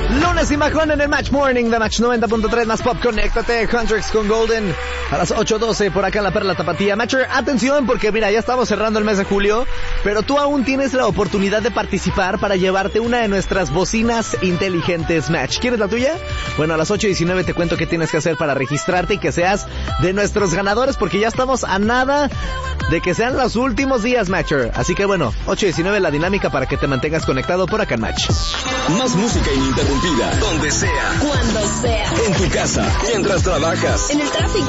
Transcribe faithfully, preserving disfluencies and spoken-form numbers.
Lunes y Majón en el Match Morning de Match noventa punto tres más Pop. Conéctate, Huntrix con Golden a las ocho doce por acá en la Perla Tapatía. Matcher, atención porque mira, ya estamos cerrando el mes de julio, pero tú aún tienes la oportunidad de participar para llevarte una de nuestras bocinas inteligentes Match. ¿Quieres la tuya? Bueno, a las ocho diecinueve te cuento qué tienes que hacer para registrarte y que seas de nuestros ganadores, porque ya estamos a nada de que sean los últimos días, Matcher. Así que bueno, ocho diecinueve la dinámica para que te mantengas conectado por acá en Match. Más música ininterrumpida, donde sea, cuando sea, en tu casa, mientras trabajas, en el tráfico,